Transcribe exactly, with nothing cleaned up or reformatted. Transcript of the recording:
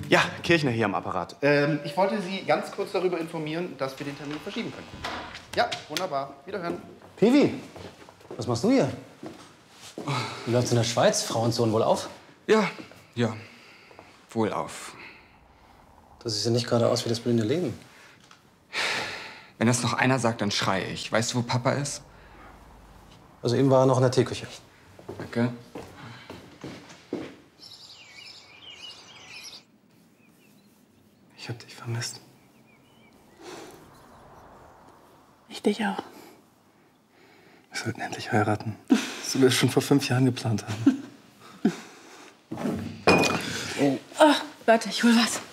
Ja, Kirchner hier am Apparat. Ähm, ich wollte Sie ganz kurz darüber informieren, dass wir den Termin verschieben können. Ja, wunderbar. Wiederhören. Piwi, was machst du hier? Wie läuft's in der Schweiz? Frauensohn wohl auf? Ja, ja. Wohl auf. Das sieht ja nicht gerade aus wie das blühende Leben. Wenn das noch einer sagt, dann schreie ich. Weißt du, wo Papa ist? Also eben war er noch in der Teeküche. Danke. Ich hab dich vermisst. Ich dich auch. Wir sollten endlich heiraten. Das wir schon vor fünf Jahren geplant haben. Oh, warte, ich hol was.